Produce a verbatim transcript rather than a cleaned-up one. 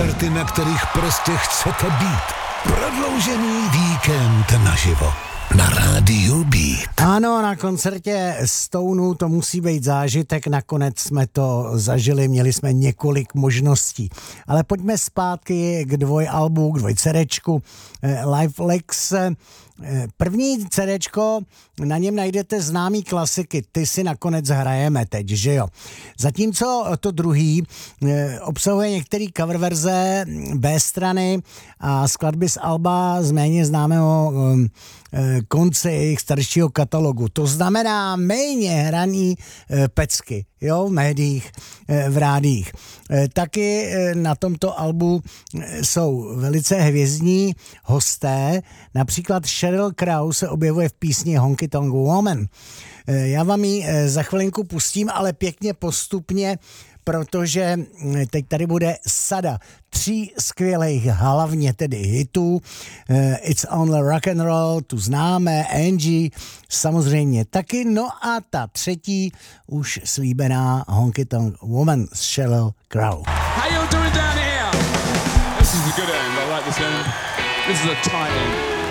koncerty, na kterých prostě chcete být. Prodloužený víkend naživo na rádiu Beat. Ano, na koncertě Stonů to musí být zážitek, nakonec jsme to zažili, měli jsme několik možností. Ale pojďme zpátky k dvojalbu, k dvojcerečku Live Lex. První cerečko, na něm najdete známý klasiky, ty si nakonec hrajeme teď, že jo. Zatímco to druhý obsahuje některé cover verze, B strany a skladby z alba z méně známého konce jejich staršího katalogu. To znamená méně hraný pecky, jo, v médiích, v rádích. Taky na tomto albu jsou velice hvězdní hosté, například Sheryl Crow se objevuje v písni Honky Tonk Woman. Já vám ji za chvilinku pustím, ale pěkně postupně, protože teď tady bude sada tří skvělých, hlavně tedy hitů. It's Only Rock and Roll, tu známe, Angie, samozřejmě taky. No a ta třetí, už slíbená Honky Tonk Woman s Sheryl Crow. How you doing down here? This is a good end, I like this end. This is a tight end.